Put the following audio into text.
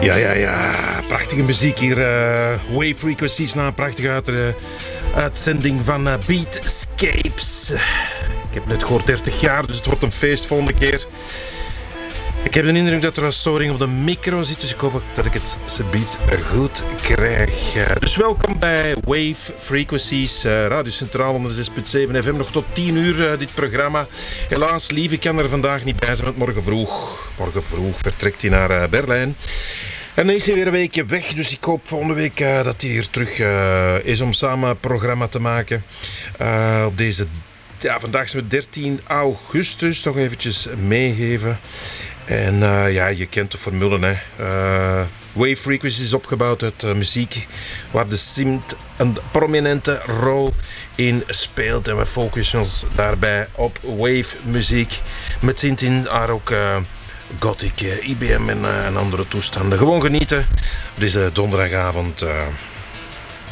Ja. Prachtige muziek hier. Wave Frequencies na een prachtige uitzending van Beatscapes. Ik heb net gehoord 30 jaar, dus het wordt een feest volgende keer. Ik heb de indruk dat er een storing op de micro zit, dus ik hoop dat ik het subiet goed krijg. Dus welkom bij Wave Frequencies, Radio Centraal 106.7 FM. Nog tot 10 uur dit programma. Helaas, Lieve kan er vandaag niet bij zijn, want morgen vroeg vertrekt hij naar Berlijn. En dan is hij weer een weekje weg, dus ik hoop volgende week dat hij hier terug is om samen een programma te maken. Op deze, vandaag zijn we 13 augustus, toch eventjes meegeven. En je kent de formule, hè. Wave Frequency is opgebouwd uit muziek waar de synth een prominente rol in speelt. En we focussen ons daarbij op wave muziek met synth in haar ook gothic, IBM en andere toestanden. Gewoon genieten op deze donderdagavond.